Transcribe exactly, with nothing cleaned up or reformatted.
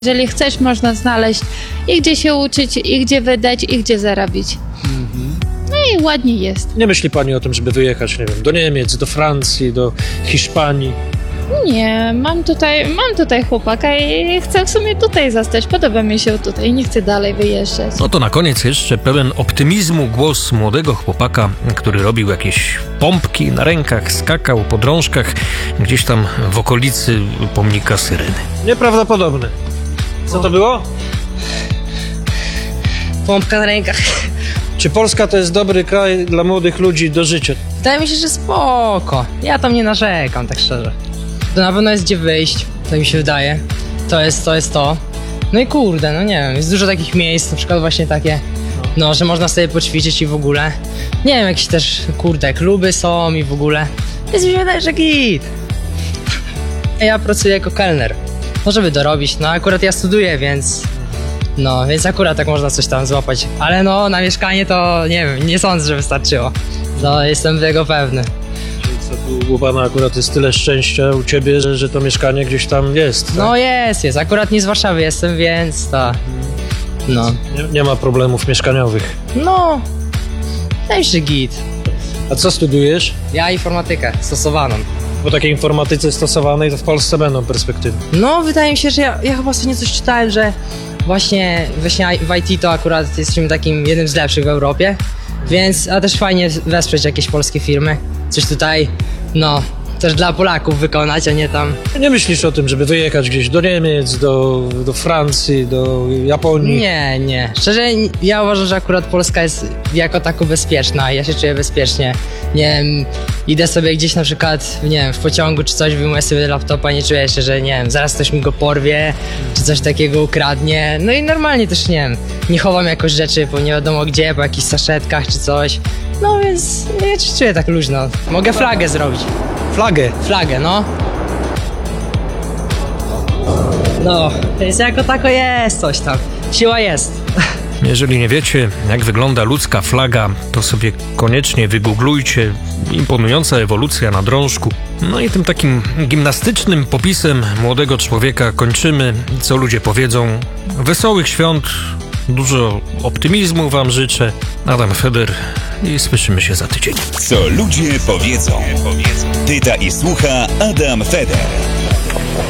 Jeżeli chcesz, można znaleźć i gdzie się uczyć, i gdzie wydać, i gdzie zarobić. Mhm. No i ładnie jest. Nie myśli pani o tym, żeby wyjechać, nie wiem, do Niemiec, do Francji, do Hiszpanii? Nie, mam tutaj, mam tutaj chłopaka i chcę w sumie tutaj zostać. Podoba mi się tutaj, nie chcę dalej wyjeżdżać. No to na koniec jeszcze pełen optymizmu głos młodego chłopaka, który robił jakieś pompki na rękach, skakał po drążkach gdzieś tam w okolicy pomnika Syreny. Nieprawdopodobne. Co to było? Pompka na rękach. Czy Polska to jest dobry kraj dla młodych ludzi do życia? Wydaje mi się, że spoko. Ja tam nie narzekam, tak szczerze. To na pewno jest gdzie wyjść, to mi się wydaje. To jest to, jest to. No i kurde, no nie wiem, jest dużo takich miejsc, na przykład właśnie takie, no, że można sobie poćwiczyć i w ogóle. Nie wiem, jakieś też, kurde, kluby są i w ogóle. Więc mi się wydaje, że git. Ja pracuję jako kelner. No, żeby dorobić, no akurat ja studiuję, więc... No, więc akurat tak można coś tam złapać. Ale no, na mieszkanie to nie wiem, nie sądzę, że wystarczyło. No, jestem tego pewny. U pana akurat jest tyle szczęścia u ciebie, że, że to mieszkanie gdzieś tam jest, tak? No jest, jest. Akurat nie z Warszawy jestem, więc to... No. Nie, nie ma problemów mieszkaniowych. No. Też git. A co studiujesz? Ja informatykę stosowaną. Bo takiej informatyce stosowanej to w Polsce będą perspektywy. No, wydaje mi się, że ja, ja chyba ostatnio coś czytałem, że właśnie, właśnie w I T to akurat jesteśmy takim jednym z lepszych w Europie. Więc, a też fajnie wesprzeć jakieś polskie firmy. Coś tutaj, no, też dla Polaków wykonać, a nie tam... Nie myślisz o tym, żeby wyjechać gdzieś do Niemiec, do, do Francji, do Japonii? Nie, nie. Szczerze, ja uważam, że akurat Polska jest jako tako bezpieczna. Ja się czuję bezpiecznie. Nie wiem, idę sobie gdzieś na przykład, nie wiem, w pociągu czy coś, wyjmuję sobie laptopa, nie czuję się, że nie wiem, zaraz ktoś mi go porwie, czy coś takiego ukradnie. No i normalnie też, nie wiem, nie chowam jakoś rzeczy, bo nie wiadomo gdzie, po jakichś saszetkach czy coś. No więc ja się czuję tak luźno. Mogę flagę zrobić. Flagę? Flagę, no. No, więc jako tako jest coś tam. Siła jest. Jeżeli nie wiecie, jak wygląda ludzka flaga, to sobie koniecznie wygooglujcie. Imponująca ewolucja na drążku. No i tym takim gimnastycznym popisem młodego człowieka kończymy. Co ludzie powiedzą? Wesołych świąt, dużo optymizmu wam życzę. Adam Feder i słyszymy się za tydzień. Co ludzie powiedzą. Pyta i słucha Adam Feder.